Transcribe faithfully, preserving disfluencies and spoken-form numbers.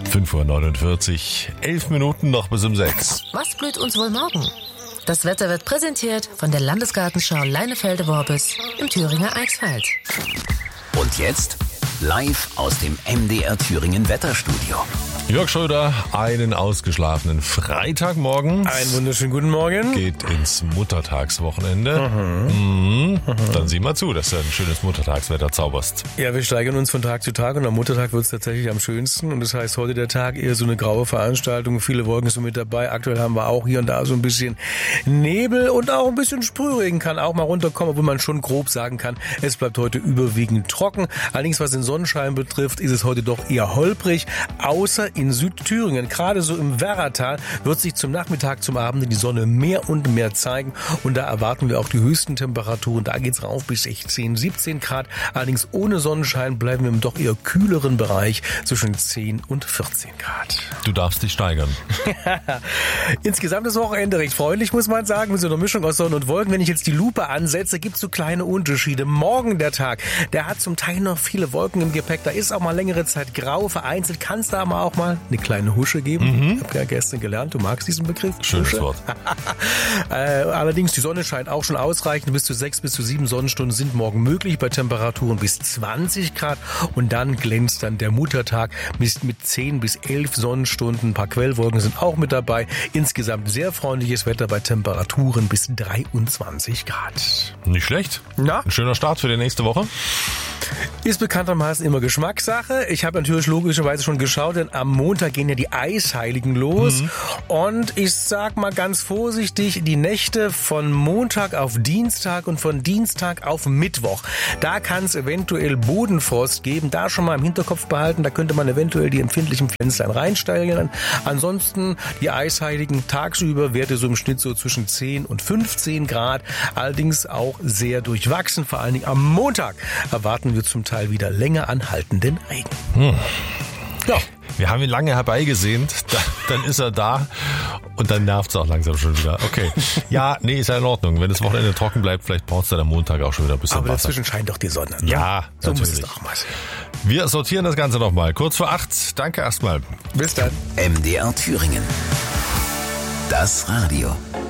fünf Uhr neunundvierzig, elf Minuten noch bis um sechs. Was blüht uns wohl morgen? Das Wetter wird präsentiert von der Landesgartenschau Leinefelde-Worbis im Thüringer Eichsfeld. Und jetzt live aus dem M D R Thüringen Wetterstudio. Jörg Schröder, einen ausgeschlafenen Freitagmorgen. Einen wunderschönen guten Morgen. Geht ins Muttertagswochenende. Mhm. Mhm. Dann sieh mal zu, dass du ein schönes Muttertagswetter zauberst. Ja, wir steigern uns von Tag zu Tag und am Muttertag wird es tatsächlich am schönsten. Und das heißt, heute der Tag eher so eine graue Veranstaltung. Viele Wolken sind mit dabei. Aktuell haben wir auch hier und da so ein bisschen Nebel und auch ein bisschen Sprühregen kann auch mal runterkommen, obwohl man schon grob sagen kann, es bleibt heute überwiegend trocken. Allerdings, was den Sonnenschein betrifft, ist es heute doch eher holprig, außer in Südthüringen, gerade so im Werratal, wird sich zum Nachmittag, zum Abend die Sonne mehr und mehr zeigen und da erwarten wir auch die höchsten Temperaturen. Da geht's rauf bis sechzehn, siebzehn Grad. Allerdings ohne Sonnenschein bleiben wir im doch eher kühleren Bereich zwischen zehn und vierzehn Grad. Du darfst dich steigern. Insgesamt das Wochenende recht freundlich, muss man sagen, mit so einer Mischung aus Sonne und Wolken. Wenn ich jetzt die Lupe ansetze, gibt's so kleine Unterschiede. Morgen der Tag, der hat zum Teil noch viele Wolken im Gepäck. Da ist auch mal längere Zeit grau. Vereinzelt kann es da aber auch mal eine kleine Husche geben. Mhm. Ich habe ja gestern gelernt, du magst diesen Begriff. Schönes Husche. Wort. äh, allerdings, die Sonne scheint auch schon ausreichend. Bis zu sechs bis zu sieben Sonnenstunden sind morgen möglich bei Temperaturen bis zwanzig Grad. Und dann glänzt dann der Muttertag mit, mit zehn bis elf Sonnenstunden. Ein paar Quellwolken sind auch mit dabei. Insgesamt sehr freundliches Wetter bei Temperaturen bis dreiundzwanzig Grad. Nicht schlecht. Na? Ein schöner Start für die nächste Woche. Ist bekanntermaßen immer Geschmackssache. Ich habe natürlich logischerweise schon geschaut, denn am Montag gehen ja die Eisheiligen los. Mhm. Und ich sag mal ganz vorsichtig, die Nächte von Montag auf Dienstag und von Dienstag auf Mittwoch. Da kann es eventuell Bodenfrost geben. Da schon mal im Hinterkopf behalten. Da könnte man eventuell die empfindlichen Pflänzlein reinsteigern. Ansonsten die Eisheiligen tagsüber Werte so im Schnitt so zwischen zehn und fünfzehn Grad. Allerdings auch sehr durchwachsen. Vor allen Dingen am Montag erwarten wir zum Teil wieder länger anhaltenden Regen. Hm. Ja. Wir haben ihn lange herbeigesehnt, da, dann ist er da und dann nervt es auch langsam schon wieder. Okay, ja, nee, ist ja in Ordnung. Wenn das Wochenende trocken bleibt, vielleicht braucht es dann am Montag auch schon wieder ein bisschen Aber Wasser. dazwischen scheint doch die Sonne. Ne? Ja, so natürlich. muss es auch mal sein. Wir sortieren das Ganze nochmal. Kurz vor acht. Danke erstmal. Bis dann. M D R Thüringen. Das Radio.